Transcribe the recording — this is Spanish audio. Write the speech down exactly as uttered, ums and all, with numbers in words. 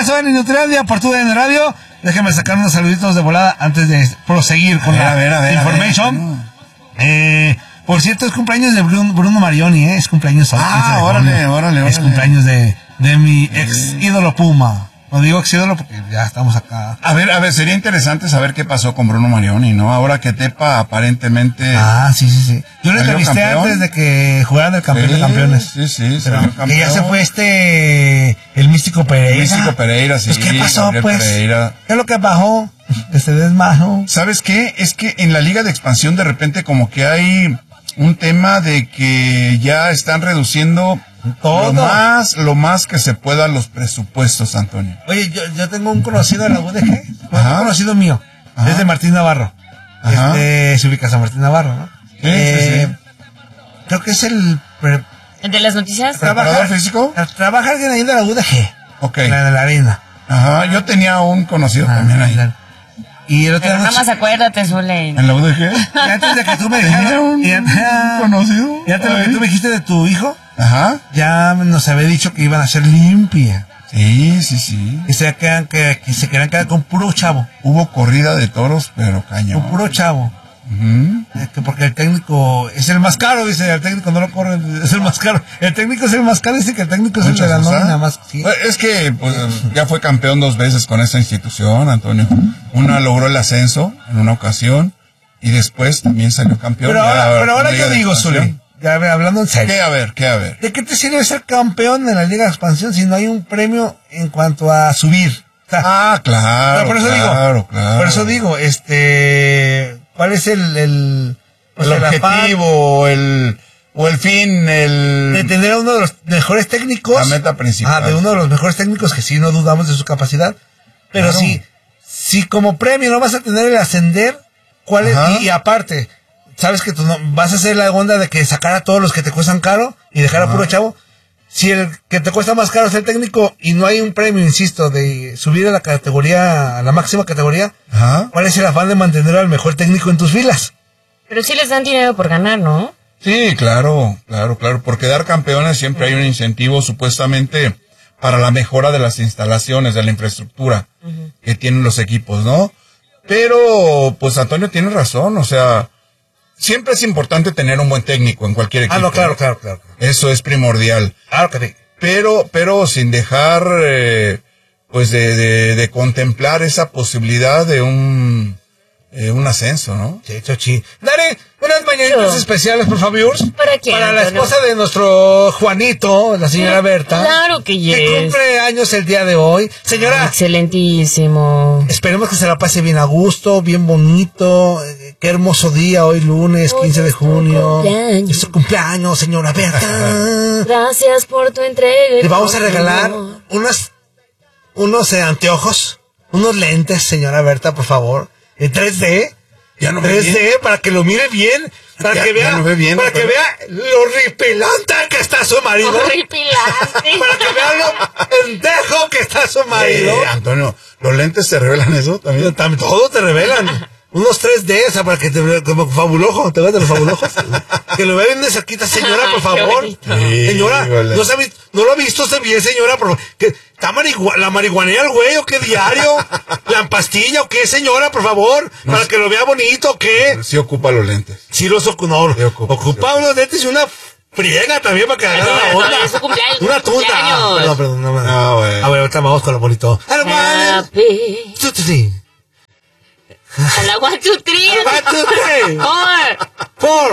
soy en Nutrilandia por tu D N Radio. Déjenme sacar unos saluditos de volada antes de proseguir con a la ver, a ver, information. A ver, eh, por cierto, es cumpleaños de Bruno, Bruno Marioni, ¿eh? Es cumpleaños. Ah, órale, órale, órale. Es cumpleaños de, de mi ex ídolo Puma. No digo ex ídolo porque ya estamos acá. A ver, a ver, sería interesante saber qué pasó con Bruno Marioni, ¿no? Ahora que Tepa aparentemente... Ah, sí, sí, sí. Yo le entrevisté campeón. antes de que jugaran el campeón Sí, de campeones. Sí, sí, Pero campeón. que ya se fue este... El Místico Pereira. El Místico Pereira, sí. Pues, ¿qué pasó, Gabriel pues? Pereira. ¿Qué es lo que bajó? Que se desmajó. ¿Sabes qué? Es que en la Liga de Expansión de repente como que hay un tema de que ya están reduciendo... Todo. Lo más, lo más que se pueda los presupuestos, Antonio. Oye, yo, yo tengo un conocido en la U D G, un Ajá. conocido mío, Ajá. es de Martín Navarro. Ajá. Este, se ubica San Martín Navarro, ¿no? Sí, eh, sí, sí. Creo que es el... Pre, ¿El de las noticias? ¿Preparador físico? Trabaja alguien ahí de la U D G. Ok. La de la arena. Ajá, yo tenía un conocido Ah, también ahí. claro. Y el otro Pero día nada más acuérdate, Zule. ¿En la U D G? y antes de que tú me Tenía dijeras... un y antes, conocido. y antes de lo que tú me dijiste de tu hijo, Ajá. ya nos había dicho que iban a ser limpia. Sí, sí, sí. Que se quedan, que, que se querían quedar con puro chavo. Hubo corrida de toros, pero cañón. Con puro chavo. Ujú. Eh, que porque el técnico es el más caro, dice, el técnico no lo corre, es el más caro. El técnico es el más caro, dice que el técnico es el de la Muchas nómina cosas. más. Sí. Pues, es que pues, ya fue campeón dos veces con esta institución, Antonio. Una logró el ascenso en una ocasión y después también salió campeón. Pero ahora, Ya, pero ahora Liga yo de digo, Expansión. Zuli, ya ve, hablando en serio. ¿Qué a ver? ¿Qué a ver? ¿De qué te sirve ser campeón en la Liga de Expansión si no hay un premio en cuanto a subir? O sea, Ah, claro, pero por eso claro, digo, claro. por eso digo, este, ¿cuál es el, el, pues el objetivo, o el, o el fin, el... de tener a uno de los mejores técnicos? La meta principal. Ah, de uno de los mejores técnicos que sí no dudamos de su capacidad. Pero Claro. si, si como premio no vas a tener el ascender, ¿cuál es? Ajá. Y, y aparte, sabes que tú no, vas a hacer la onda de que sacar a todos los que te cuestan caro y dejar a Ajá. puro chavo. Si el que te cuesta más caro es el técnico y no hay un premio, insisto, de subir a la categoría, a la máxima categoría, Ajá. ¿cuál es el afán de mantener al mejor técnico en tus filas? Pero sí les dan dinero por ganar, ¿no? Sí, claro, claro, claro. Por quedar campeones siempre hay un incentivo supuestamente para la mejora de las instalaciones, de la infraestructura uh-huh. que tienen los equipos, ¿no? Pero, pues Antonio tiene razón, o sea, siempre es importante tener un buen técnico en cualquier equipo. Ah, no, claro, claro, claro. Eso es primordial. Claro que sí. Pero, pero sin dejar, eh, pues de, de, de contemplar esa posibilidad de un... Eh, un ascenso, ¿no? Sí, Chochi. Dale unas mañanitas Yo. especiales, por favor. ¿Para quién, Para la Antonio? esposa de nuestro Juanito, la señora Berta. Claro que yes. Que cumple años el día de hoy. Señora, Excelentísimo. esperemos que se la pase bien a gusto, bien bonito. Eh, Qué hermoso día hoy, lunes, Hoy quince de es tu junio. cumpleaños. Es su cumpleaños, señora Berta. Gracias por tu entrega. Le vamos a regalar unas, unos eh, anteojos, unos lentes, señora Berta, por favor. En tres D. Ya no ve tres D, bien. para que lo mire bien. Para Ya- que vea, ya lo ve bien, para que pero- vea lo ripilante que está su marido. Horripilante. Para que vea lo pendejo que está su marido. Eh, Antonio, ¿los lentes te revelan eso también? También todo te revelan. Unos tres D, o sea, para que te vea como fabulojo. ¿Te ves de los fabulojos? Que lo vea bien de cerquita, señora, por Ay, qué favor. bonito. Sí, Señora, híjole. ¿no, sabe- ¿no lo ha visto usted bien, señora? Por favor. ¿Qué, ¿Está marigua- la marihuanea el güey o qué diario? ¿La pastilla o qué, señora, por favor? No Para sé. que lo vea bonito o qué. Sí ocupa los lentes. Sí, los ocu- no, Sí, ocupa, ocupa sí, unos lentes y una friega también para que haga la no, onda. es su cumpleaños, Una su tunda. cumpleaños. Ah, perdón, perdón. No, no. Ah, bueno. A ver, ahorita vamos con lo bonito. Happy. Sí, sí, sí. A la one, two, three. One, two, three. Four. Four.